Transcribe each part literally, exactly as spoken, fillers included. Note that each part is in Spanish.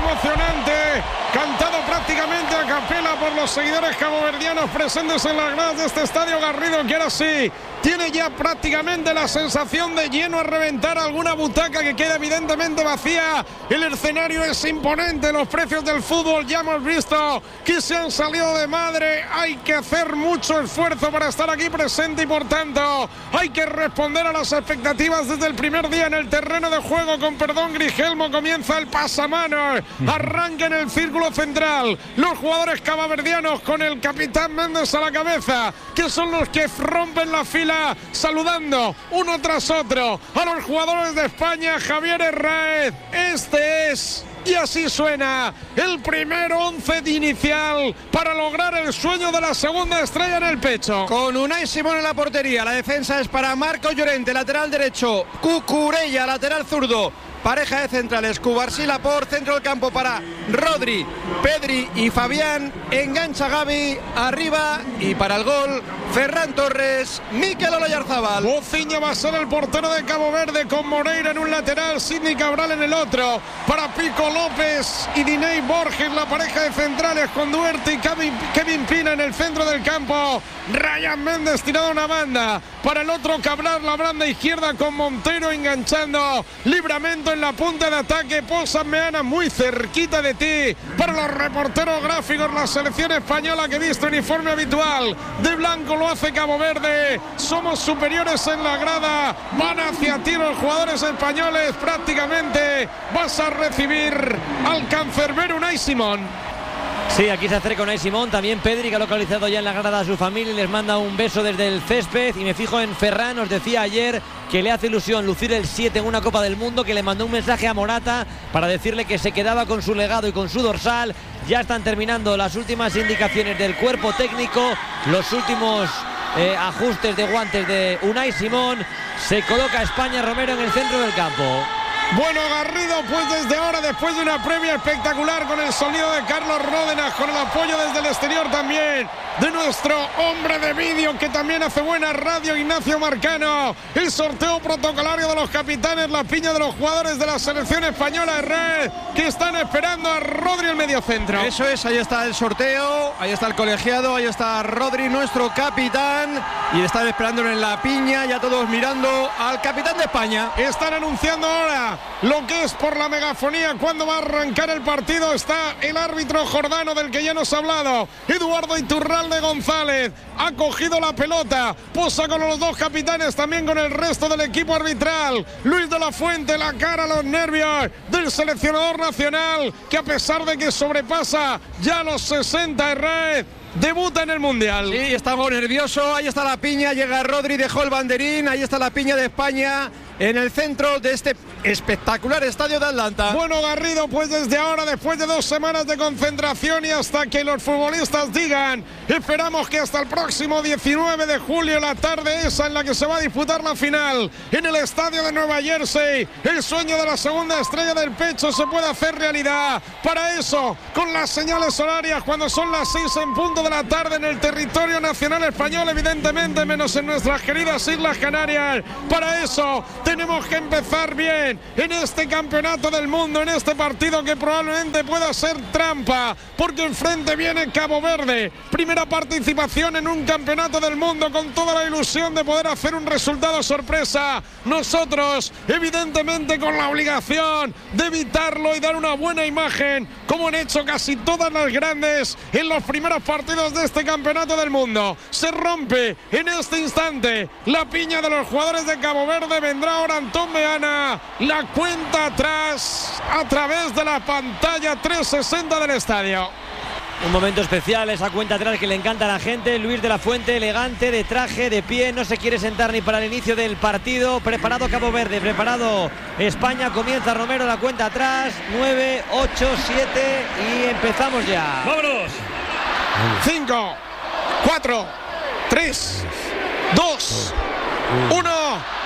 emocionante, cantado prácticamente a capela por los seguidores caboverdianos presentes en las gradas de este estadio Garrido, que ahora sí tiene ya prácticamente la sensación de lleno a reventar alguna butaca que queda evidentemente vacía. El escenario es imponente, los precios del fútbol ya hemos visto que se han salido de madre. Hay que hacer mucho esfuerzo para estar aquí presente y por tanto hay que responder a las expectativas desde el primer día en el terreno de juego. Con perdón, Grigelmo, comienza el pasamanos, arranca en el círculo central los jugadores caboverdianos con el capitán Méndez a la cabeza, que son los que rompen la fila saludando uno tras otro a los jugadores de España. Javier Herráez, este es, y así suena, el primer once de inicial para lograr el sueño de la segunda estrella en el pecho. Con Unai Simón en la portería, la defensa es para Marco Llorente, lateral derecho, Cucurella, lateral zurdo. Pareja de centrales, Cubarsí por centro del campo para Rodri, Pedri y Fabián. Engancha Gavi arriba y para el gol Ferran Torres, Mikel Olayarzabal. Bociña va a ser el portero de Cabo Verde, con Moreira en un lateral, Sidney Cabral en el otro. Para Pico López y Diney Borges, la pareja de centrales, con Duarte y Kevin, Kevin Pina en el centro del campo. Ryan Méndez tirado a una banda. Para el otro Cabral, la banda izquierda con Montero enganchando. Libramento en la punta de ataque. Poza Meana muy cerquita de ti. Para los reporteros gráficos, la selección española que viste uniforme habitual de blanco lo hace Cabo Verde. Somos superiores en la grada. Van hacia ti los jugadores españoles. Prácticamente vas a recibir al cancerbero Unai Simón. Sí, aquí se acerca Unai Simón, también Pedri, que ha localizado ya en la grada a su familia y les manda un beso desde el césped. Y me fijo en Ferran, nos decía ayer que le hace ilusión lucir el siete en una Copa del Mundo, que le mandó un mensaje a Morata para decirle que se quedaba con su legado y con su dorsal. Ya están terminando las últimas indicaciones del cuerpo técnico, los últimos eh, ajustes de guantes de Unai Simón. Se coloca España, Romero, en el centro del campo. Bueno, Garrido, pues desde ahora, después de una previa espectacular con el sonido de Carlos Ródenas, con el apoyo desde el exterior también de nuestro hombre de vídeo, que también hace buena radio, Ignacio Marcano. El sorteo protocolario de los capitanes, la piña de los jugadores de la selección española de red, que están esperando a Rodri, el mediocentro. Eso es, ahí está el sorteo, ahí está el colegiado, ahí está Rodri, nuestro capitán, y están esperándolo en la piña, ya todos mirando al capitán de España. Están anunciando ahora lo que es por la megafonía cuando va a arrancar el partido. Está el árbitro jordano del que ya nos ha hablado, Eduardo Iturralde González. Ha cogido la pelota, posa con los dos capitanes, también con el resto del equipo arbitral. Luis de la Fuente, la cara, los nervios del seleccionador nacional, que a pesar de que sobrepasa ya los sesenta de red, debuta en el Mundial. Sí, estamos nerviosos. Ahí está la piña, llega Rodri, dejó el banderín. Ahí está la piña de España en el centro de este espectacular estadio de Atlanta. Bueno, Garrido, pues desde ahora, después de dos semanas de concentración y hasta que los futbolistas digan, esperamos que hasta el próximo diecinueve de julio, la tarde esa en la que se va a disputar la final en el estadio de Nueva Jersey, el sueño de la segunda estrella del pecho se puede hacer realidad. Para eso, con las señales horarias, cuando son las seis en punto de la tarde en el territorio nacional español, evidentemente menos en nuestras queridas Islas Canarias, para eso tenemos que empezar bien en este campeonato del mundo, en este partido que probablemente pueda ser trampa, porque enfrente viene Cabo Verde, primera participación en un campeonato del mundo, con toda la ilusión de poder hacer un resultado sorpresa. Nosotros, evidentemente, con la obligación de evitarlo y dar una buena imagen, como han hecho casi todas las grandes en los primeros partidos de este campeonato del mundo. Se rompe en este instante la piña de los jugadores de Cabo Verde. Vendrá ahora Antón Meana, la cuenta atrás a través de la pantalla trescientos sesenta del estadio. Un momento especial, esa cuenta atrás que le encanta a la gente. Luis de la Fuente, elegante, de traje, de pie, no se quiere sentar ni para el inicio del partido. Preparado Cabo Verde, preparado España, comienza Romero, la cuenta atrás, nueve, ocho, siete y empezamos ya. ¡Vámonos! cinco, cuatro, tres, dos, uno.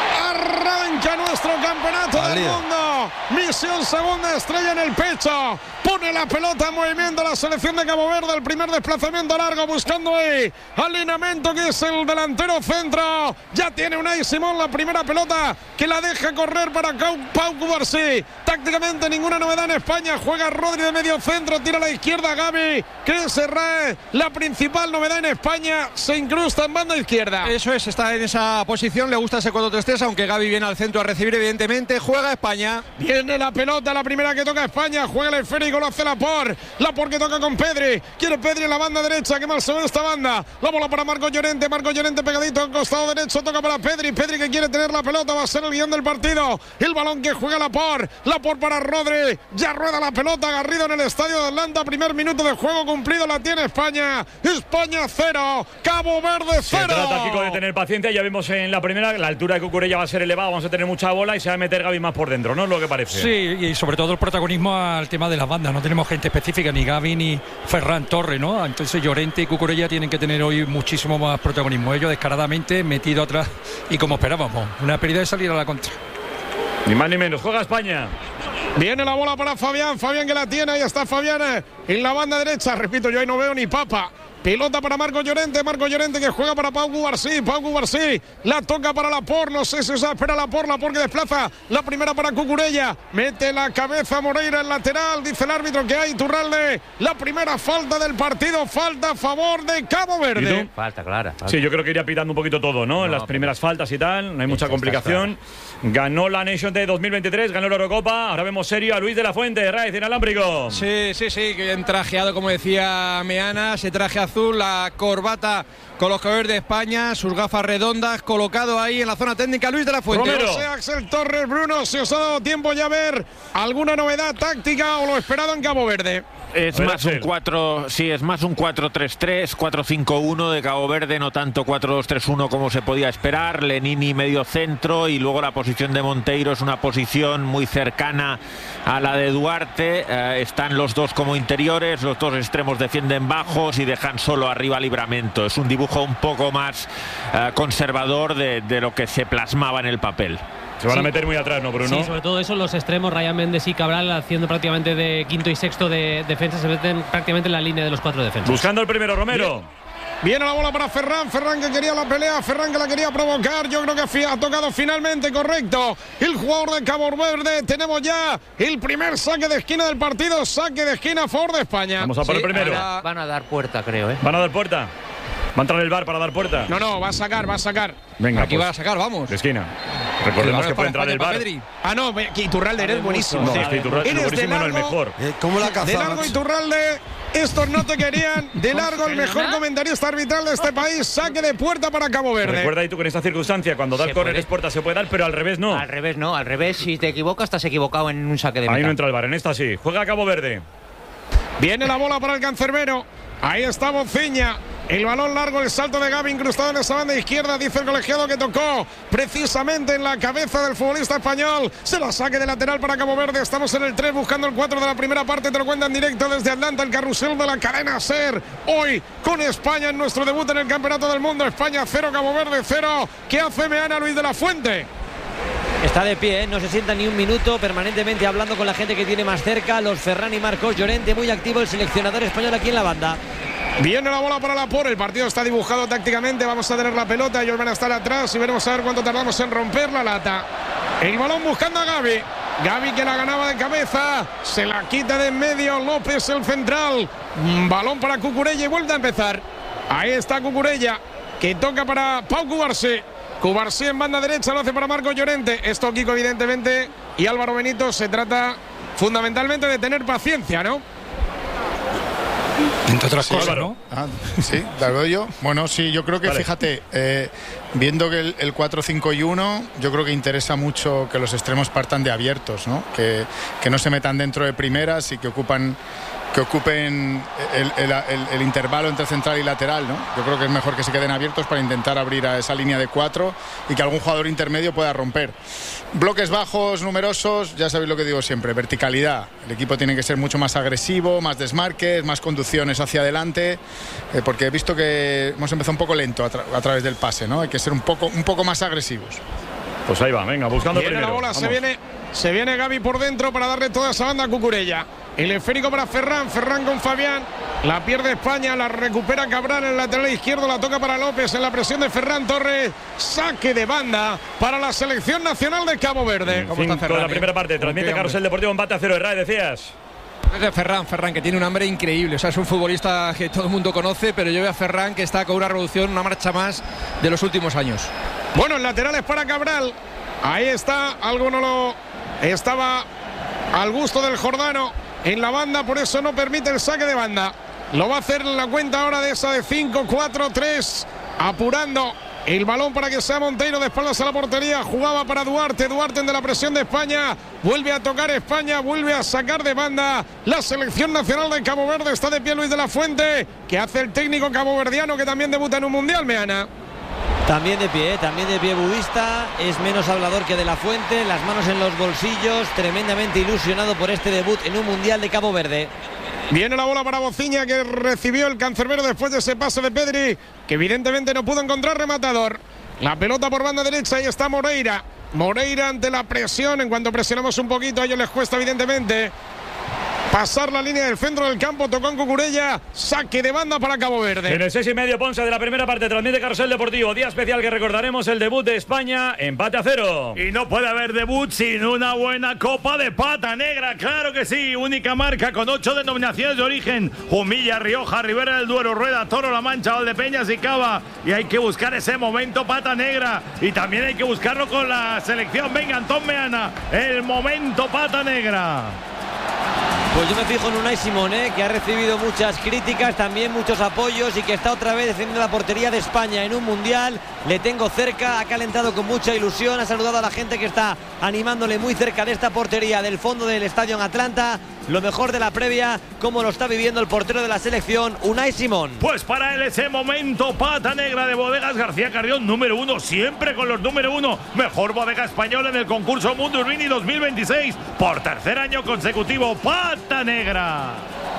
Arranca nuestro campeonato del mundo. Misión segunda estrella en el pecho. Pone la pelota en movimiento la selección de Cabo Verde. El primer desplazamiento largo buscando ahí al lineamiento que es el delantero centro. Ya tiene Unai Simón la primera pelota que la deja correr para Pau Cubarsí. Tácticamente ninguna novedad en España. Juega Rodri de medio centro, tira a la izquierda Gavi. Cris Serra, la principal novedad en España, se incrusta en banda izquierda. Eso es, está en esa posición, le gusta ese cuatro tres tres, aunque Gavi viene al centro a recibir evidentemente. Juega España. Viene la pelota, la primera que toca España. Juega el esférico, lo hace Laporte. Laporte que toca con Pedri. Quiere Pedri en la banda derecha, que mal se ve esta banda. La bola para Marcos Llorente. Marcos Llorente pegadito al costado derecho, toca para Pedri. Pedri que quiere tener la pelota, va a ser el guión del partido. El balón que juega Laporte. Laporte para Rodri. Ya rueda la pelota, Garrido en el estadio de Atlanta. Primer minuto de juego cumplido, la tiene España. España cero, Cabo Verde cero. Se trata, Kiko, de tener paciencia. Ya vimos en la primera, la altura de Cucurella va a ser elevada, vamos a tener mucha bola y se va a meter Gavi más por dentro, ¿no? Es lo que parece. Sí, y sobre todo el protagonismo al tema de las bandas. No tenemos gente específica, ni Gavi ni Ferran Torres, ¿no? Entonces Llorente y Cucurella tienen que tener hoy muchísimo más protagonismo. Ellos descaradamente metidos atrás y como esperábamos, una pérdida de salir a la contra. Ni más ni menos, juega España. Viene la bola para Fabián, Fabián que la tiene, ahí está Fabián en la banda derecha, repito, yo ahí no veo ni papa. Pelota para Marcos Llorente, Marcos Llorente que juega para Pau Cubarsí, Pau Cubarsí la toca para Laporte, no sé si se espera Laporte, Laporte que desplaza la primera para Cucurella, mete la cabeza Moreira en lateral, dice el árbitro que hay Iturralde, la primera falta del partido, falta a favor de Cabo Verde. Falta clara. Falta. Sí, yo creo que iría pitando un poquito todo, ¿no? no en las primeras pero... faltas y tal, no hay mucha complicación. Ganó la Nation de dos mil veintitrés, ganó la Eurocopa, ahora vemos serio a Luis de la Fuente, Raiz inalámbrico. Sí, sí, sí, que bien trajeado, como decía Meana, ese traje azul, la corbata con los colores de España, sus gafas redondas, colocado ahí en la zona técnica Luis de la Fuente. Romero. José Axel Torres, Bruno, si os ha dado tiempo ya a ver alguna novedad táctica o lo esperado en Cabo Verde. Es más un cuatro, sí, es más un cuatro tres tres, cuatro cinco uno de Cabo Verde, no tanto cuatro dos tres uno como se podía esperar. Lenini medio centro y luego la posición de Monteiro es una posición muy cercana a la de Duarte. Eh, están los dos como interiores, los dos extremos defienden bajos y dejan solo arriba Livramento. Es un dibujo un poco más eh, conservador de, de lo que se plasmaba en el papel. Se van sí. a meter muy atrás, ¿no, Bruno? Sí, sobre todo eso, los extremos, Ryan Méndez y Cabral haciendo prácticamente de quinto y sexto de defensa, se meten prácticamente en la línea de los cuatro defensas. Buscando el primero, Romero. Bien. Viene la bola para Ferran, Ferran que quería la pelea, Ferran que la quería provocar, yo creo que ha tocado finalmente, correcto, el jugador de Cabo Verde. Tenemos ya el primer saque de esquina del partido, saque de esquina a favor de España. Vamos a por Sí, el primero. ahora... Van a dar puerta, creo, ¿eh? Van a dar puerta. Va a entrar el V A R para dar puerta. No, no, va a sacar, va a sacar. Venga, Aquí pues, va a sacar, vamos. de esquina. Recordemos que puede entrar el V A R. Pedri. Ah, no, que Iturralde, eres buenísimo. No, Sí. es que Iturralde es Eres de buenísimo, no el largo, mejor. Eh, ¿Cómo la De cazaba? largo Iturralde, estos no te querían. De largo el mejor comentarista arbitral de este país. Saque de puerta para Cabo Verde. Recuerda ahí tú con esta circunstancia, cuando da el Se córner puede. es puerta, se puede dar, pero al revés no. Al revés no, al revés, si te equivocas estás equivocado en un saque de meta. Ahí no entra el V A R, en esta sí. Juega Cabo Verde. Viene la bola para el cancerbero. Ahí está Bociña. El balón largo, el salto de Gavi incrustado en esa banda izquierda. Dice el colegiado que tocó precisamente en la cabeza del futbolista español. Se la saque de lateral para Cabo Verde. Estamos en el tres buscando el cuatro de la primera parte. Te lo cuentan directo desde Atlanta, el carrusel de la cadena SER. Hoy con España en nuestro debut en el Campeonato del Mundo. España cero, Cabo Verde cero. ¿Qué hace Meana, Luis de la Fuente? Está de pie, ¿eh? No se sienta ni un minuto, permanentemente hablando con la gente que tiene más cerca. Los Ferran y Marcos Llorente, muy activo el seleccionador español aquí en la banda. Viene la bola para Laporte, el partido está dibujado tácticamente, vamos a tener la pelota, ellos van a estar atrás y veremos a ver cuánto tardamos en romper la lata. El balón buscando a Gavi, Gavi que la ganaba de cabeza, se la quita de en medio, López el central, balón para Cucurella y vuelve a empezar. Ahí está Cucurella, que toca para Pau Cubarsí. Cubarsí en banda derecha, lo hace para Marcos Llorente. Esto, Kiko, evidentemente, y Álvaro Benito, se trata fundamentalmente de tener paciencia, ¿no? Entre otras Sí, cosas, Álvaro. ¿no? Ah, sí, ¿la veo yo? Bueno, sí, yo creo que, Vale. fíjate, eh, viendo que el, el cuatro cinco uno, yo creo que interesa mucho que los extremos partan de abiertos, ¿no? Que, que no se metan dentro de primeras y que ocupan que ocupen el, el, el, el intervalo entre central y lateral, ¿no? Yo creo que es mejor que se queden abiertos para intentar abrir a esa línea de cuatro y que algún jugador intermedio pueda romper. Bloques bajos, numerosos, ya sabéis lo que digo siempre, verticalidad. El equipo tiene que ser mucho más agresivo, más desmarques, más conducciones hacia adelante, eh, porque he visto que hemos empezado un poco lento a, tra a través del pase, ¿no? Hay que ser un poco, un poco más agresivos. Pues ahí va, venga, buscando Viene primero. la bola, Vamos. se viene, se viene Gavi por dentro para darle toda esa banda a Cucurella. El esférico para Ferran, Ferran con Fabián. La pierde España, la recupera Cabral en el lateral izquierdo, la toca para López en la presión de Ferran Torres. Saque de banda para la selección nacional de Cabo Verde. ¿Cómo está Ferran, la eh? primera parte, transmite Carrusel Deportivo, empate a cero, Ray, decías. De Ferran, Ferran que tiene un hambre increíble, o sea, es un futbolista que todo el mundo conoce, pero yo veo a Ferran que está con una revolución, una marcha más de los últimos años. Bueno, el lateral es para Cabral. Ahí está, algo no lo estaba al gusto del jordano en la banda, por eso no permite el saque de banda. Lo va a hacer en la cuenta ahora de esa de cinco, cuatro, tres, apurando el balón para que sea Monteiro de espaldas a la portería. Jugaba para Duarte, Duarte de la presión de España. Vuelve a tocar España, vuelve a sacar de banda. La selección nacional de Cabo Verde está de pie Luis de la Fuente. ¿Qué hace el técnico caboverdiano que también debuta en un mundial, Meana? También de pie, ¿eh? también de pie Budista, es menos hablador que de la Fuente, las manos en los bolsillos, tremendamente ilusionado por este debut en un mundial de Cabo Verde. Viene la bola para Bociña, que recibió el cancerbero después de ese pase de Pedri, que evidentemente no pudo encontrar rematador. La pelota por banda derecha, y está Moreira. Moreira ante la presión, en cuanto presionamos un poquito a ellos les cuesta evidentemente pasar la línea del centro del campo. Tocó en Cucurella, saque de banda para Cabo Verde. En el seis y medio, Ponce, de la primera parte, transmite Carrusel Deportivo. Día especial que recordaremos, el debut de España, empate a cero. Y no puede haber debut sin una buena copa de pata negra, claro que sí. Única marca con ocho denominaciones de origen: Jumilla, Rioja, Ribera del Duero, Rueda, Toro, La Mancha, Valdepeñas y Cava. Y hay que buscar ese momento pata negra. Y también hay que buscarlo con la selección. Venga, Antón Meana, el momento pata negra. Pues yo me fijo en Unai Simón, ¿eh? que ha recibido muchas críticas, también muchos apoyos y que está otra vez defendiendo la portería de España en un mundial. Le tengo cerca, ha calentado con mucha ilusión, ha saludado a la gente que está animándole muy cerca de esta portería del fondo del estadio en Atlanta. Lo mejor de la previa, cómo lo está viviendo el portero de la selección, Unai Simón. Pues para él ese momento pata negra de Bodegas García Carrión, número uno, siempre con los número uno. Mejor bodega española en el concurso Mundo Urbini dos mil veintiséis, por tercer año consecutivo, pata negra.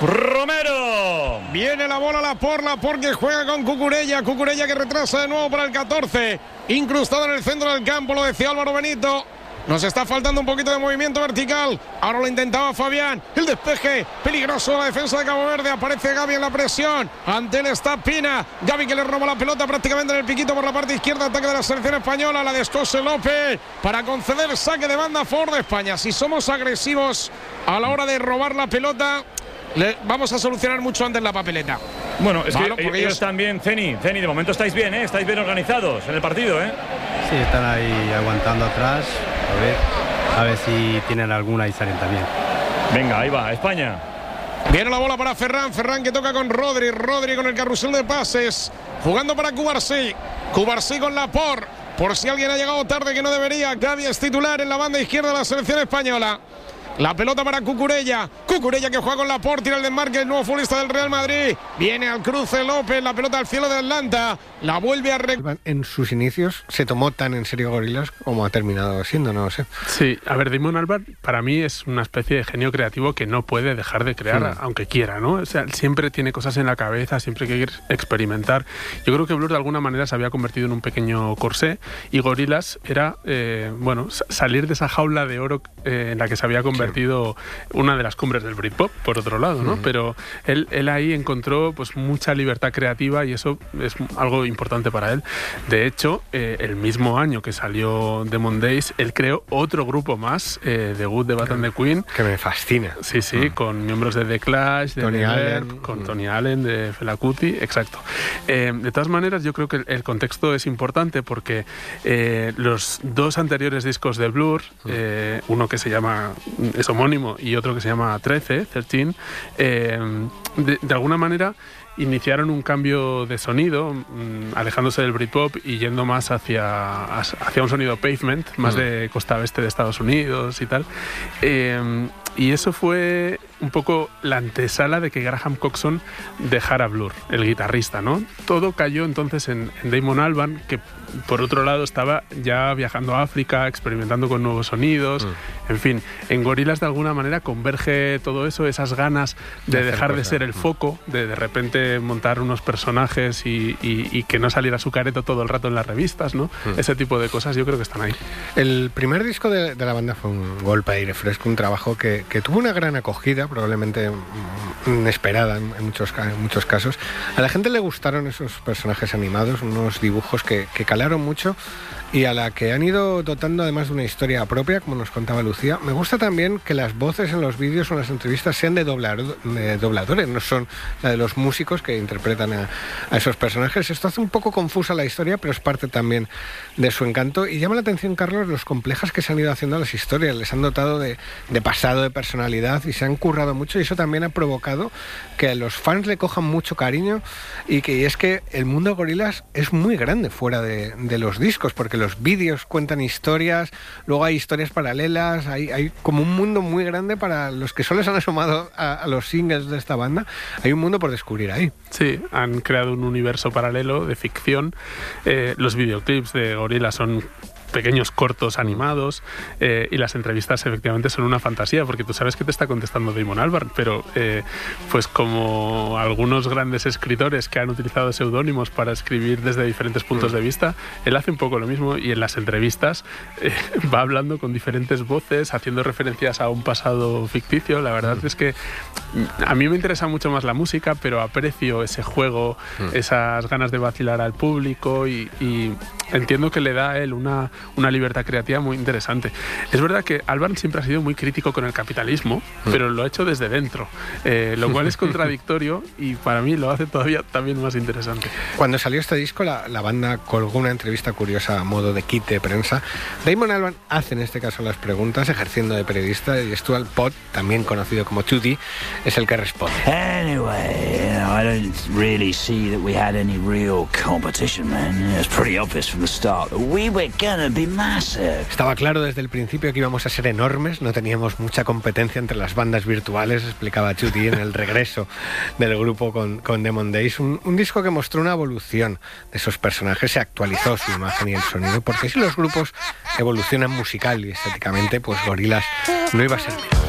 Romero. Viene la bola a la porla porque juega con Cucurella. Cucurella que retrasa de nuevo para el catorce. Incrustado en el centro del campo, lo decía Álvaro Benito. Nos está faltando un poquito de movimiento vertical. Ahora lo intentaba Fabián. El despeje peligroso de la defensa de Cabo Verde. Aparece Gavi en la presión. Ante él está Pina. Gavi que le roba la pelota prácticamente en el piquito por la parte izquierda. Ataque de la selección española. La descose López para conceder saque de banda a favor de España. Si somos agresivos a la hora de robar la pelota, le vamos a solucionar mucho antes la papeleta. Bueno, es Malo, que ellos, ellos también, Ceni, Ceni, de momento estáis bien, ¿eh? Estáis bien organizados en el partido, ¿eh? Sí, están ahí aguantando atrás. A ver, a ver si tienen alguna y salen también. Venga, ahí va, España. Viene la bola para Ferran, Ferran que toca con Rodri, Rodri con el carrusel de pases, jugando para Cubarsí, Cubarsí con Laporte, por si alguien ha llegado tarde que no debería. Gavi es titular en la banda izquierda de la selección española. La pelota para Cucurella. Cucurella que juega con Laporte, tira el desmarque, el nuevo futbolista del Real Madrid. Viene al cruce López, la pelota al cielo de Atlanta. La vuelve a... En sus inicios se tomó tan en serio Gorilas como ha terminado siendo, no lo sé. Sí, a ver, Damon Albarn para mí es una especie de genio creativo que no puede dejar de crear, mm. aunque quiera, ¿no? O sea, siempre tiene cosas en la cabeza, siempre quiere experimentar. Yo creo que Blur de alguna manera se había convertido en un pequeño corsé y Gorilas era, eh, bueno, salir de esa jaula de oro eh, en la que se había convertido una de las cumbres del Britpop, por otro lado, ¿no? Mm. Pero él, él ahí encontró pues mucha libertad creativa y eso es algo importante para él. De hecho, eh, el mismo año que salió Demon Days, él creó otro grupo más, eh, The Good, The Bad and the Queen. Que me fascina. Sí, sí, mm. con miembros de The Clash, de Tony The Allen. Verb, con Mm. Tony Allen, de Fela Kuti, exacto. Eh, de todas maneras, yo creo que el, el contexto es importante porque eh, los dos anteriores discos de Blur, eh, uno que se llama... es homónimo y otro que se llama trece, trece, eh, de, de alguna manera iniciaron un cambio de sonido, mmm, alejándose del Britpop y yendo más hacia, hacia un sonido pavement, más mm. de costa oeste de Estados Unidos y tal. Eh, y eso fue un poco la antesala de que Graham Coxon dejara Blur, el guitarrista, ¿no? Todo cayó entonces en, en Damon Albarn, que por otro lado estaba ya viajando a África, experimentando con nuevos sonidos, mm. en fin, en Gorillaz de alguna manera converge todo eso, esas ganas de, de dejar de ser el foco, de de repente montar unos personajes y, y, y que no saliera su careto todo el rato en las revistas, ¿no? Mm. Ese tipo de cosas yo creo que están ahí. El primer disco de, de la banda fue un golpe de aire fresco, un trabajo que, que tuvo una gran acogida, probablemente inesperada en, en, muchos, en muchos casos. A la gente le gustaron esos personajes animados, unos dibujos que, que calaron mucho y a la que han ido dotando además de una historia propia, como nos contaba Lucía. Me gusta también que las voces en los vídeos o en las entrevistas sean de, doblar, de dobladores, no son la de los músicos que interpretan a, a esos personajes. Esto hace un poco confusa la historia, pero es parte también de su encanto. Y llama la atención, Carlos, los complejas que se han ido haciendo a las historias. Les han dotado de, de pasado, de personalidad y se han currado mucho, y eso también ha provocado que los fans le cojan mucho cariño y que y es que el mundo de Gorillaz es muy grande fuera de, de los discos, porque los vídeos cuentan historias, luego hay historias paralelas, hay, hay como un mundo muy grande para los que solo se han asomado a, a los singles de esta banda. Hay un mundo por descubrir ahí. Sí, han creado un universo paralelo de ficción. Eh, los videoclips de Gorillaz son pequeños cortos animados eh, y las entrevistas efectivamente son una fantasía, porque tú sabes que te está contestando Damon Albarn, pero eh, pues como algunos grandes escritores que han utilizado seudónimos para escribir desde diferentes puntos de vista, él hace un poco lo mismo, y en las entrevistas eh, va hablando con diferentes voces, haciendo referencias a un pasado ficticio. La verdad es que a mí me interesa mucho más la música, pero aprecio ese juego, esas ganas de vacilar al público, y, y entiendo que le da a él una una libertad creativa muy interesante. Es verdad que Albarn siempre ha sido muy crítico con el capitalismo, pero lo ha hecho desde dentro, eh, lo cual es contradictorio y para mí lo hace todavía también más interesante. Cuando salió este disco, la, la banda colgó una entrevista curiosa a modo de kit de prensa. Damon Albarn hace en este caso las preguntas, ejerciendo de periodista, y Stuart Pott, también conocido como dos D, es el que responde. Anyway, I don't really see that we had any real competition, man. It's pretty obvious from the start that we were gonna be massive. Estaba claro desde el principio que íbamos a ser enormes, no teníamos mucha competencia entre las bandas virtuales, explicaba dos D en el regreso del grupo con, con Demon Days. Un, un disco que mostró una evolución de esos personajes, se actualizó su imagen y el sonido, porque si los grupos evolucionan musical y estéticamente, pues Gorillaz no iba a ser menos.